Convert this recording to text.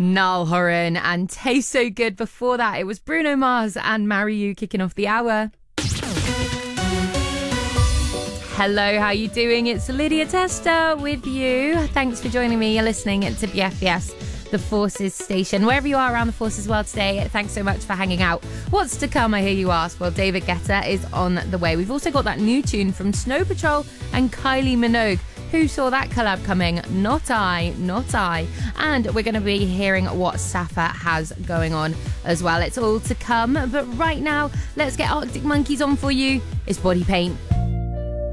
Niall Horan and Taste So Good. Before that, it was Bruno Mars and Marry You kicking off the hour. Hello, how you doing? It's Lydia Testa with you. Thanks for joining me. You're listening to BFBS, the Forces station. Wherever you are around the Forces world today, thanks so much for hanging out. What's to come, I hear you ask? Well, David Guetta is on the way. We've also got that new tune from Snow Patrol and Kylie Minogue. Who saw that collab coming? Not I, not I. And we're going to be hearing what Safa has going on as well. It's all to come. But right now, let's get Arctic Monkeys on for you. It's Body Paint.